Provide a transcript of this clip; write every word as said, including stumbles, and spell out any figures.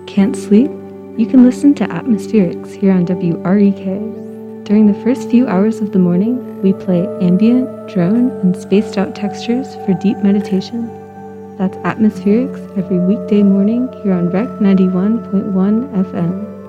Can't sleep? You can listen to Atmospherics here on W R E K. During the first few hours of the morning, we play ambient, drone, and spaced-out textures for deep meditation. That's Atmospherics every weekday morning here on Rec ninety-one point one F M.